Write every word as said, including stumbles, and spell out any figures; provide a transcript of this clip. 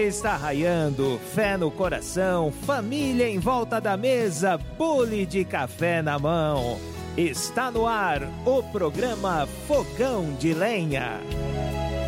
está raiando, fé no coração, família em volta da mesa, bule de café na mão. Está no ar o programa Fogão de Lenha.